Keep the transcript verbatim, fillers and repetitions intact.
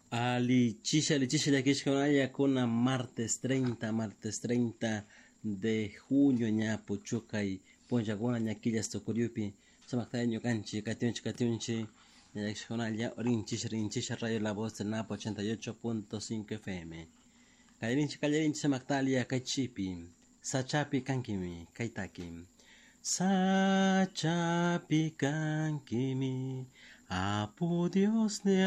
Ali Chisha, Lichisha, Yakishkonaya, Kuna, martes treinta, martes treinta de junio, ña Puchucay, Ponjaguna, Ñaquillas, Tocuriupi, Samactaño, Canchi, Cationchi, Cationchi, Yakishkonaya, Orinchis, Rinchisha, Radio La Voz del Napo ochenta y ocho punto cinco F M. Calinchi, Calinchi, Samactalia, Cachipi, Sachapi, Kankimi, Kaitaki. Sachapi, Kankimi, Apu Dios ne